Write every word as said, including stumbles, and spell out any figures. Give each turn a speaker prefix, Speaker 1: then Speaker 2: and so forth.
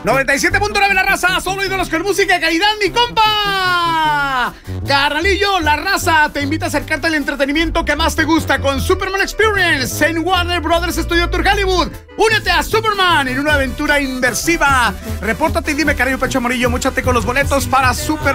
Speaker 1: noventa y siete punto nueve La Raza, solo ídolos con música de calidad, mi compa. Carnalillo, La Raza te invita a acercarte al entretenimiento que más te gusta con Superman Experience en Warner Brothers Studio Tour Hollywood. Únete a Superman en una aventura inmersiva. Repórtate y dime, cariño pecho amarillo, móchate con los boletos para Superman